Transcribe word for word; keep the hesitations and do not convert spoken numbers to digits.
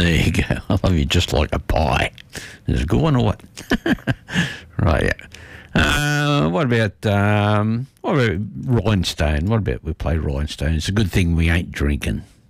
There you go. I love you just like a pie. Is it a good one or what? Right, yeah. Uh, what about um, what about Rhinestone? What about we play Rhinestone? It's a good thing we ain't drinking.